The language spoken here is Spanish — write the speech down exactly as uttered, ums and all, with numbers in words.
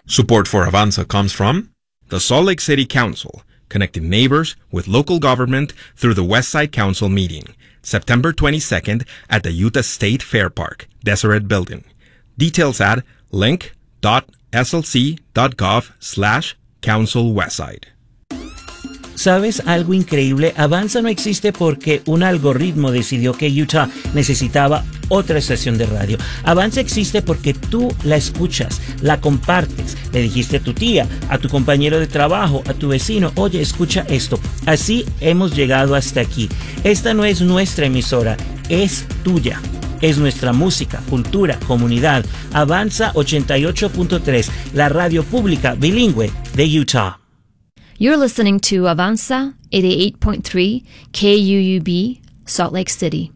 Support for Avanza comes from the Salt Lake City Council, connecting neighbors with local government through the Westside Council meeting, September twenty-second at the Utah State Fair Park, Deseret Building. Details at link.slc.gov slash council westside. ¿Sabes algo increíble? Avanza no existe porque un algoritmo decidió que Utah necesitaba otra estación de radio. Avanza existe porque tú la escuchas, la compartes. Le dijiste a tu tía, a tu compañero de trabajo, a tu vecino, oye, escucha esto. Así hemos llegado hasta aquí. Esta no es nuestra emisora, es tuya. Es nuestra música, cultura, comunidad. Avanza ochenta y ocho punto tres, la radio pública bilingüe de Utah. You're listening to Avanza eighty-eight point three K U U B, Salt Lake City.